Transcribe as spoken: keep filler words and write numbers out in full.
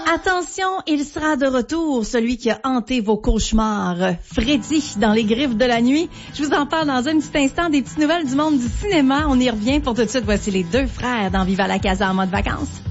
Attention, il sera de retour, celui qui a hanté vos cauchemars. Freddy, dans les griffes de la nuit. Je vous en parle dans un petit instant, des petites nouvelles du monde du cinéma. On y revient. Pour tout de suite, voici les deux frères dans Viva la Casa en mode vacances.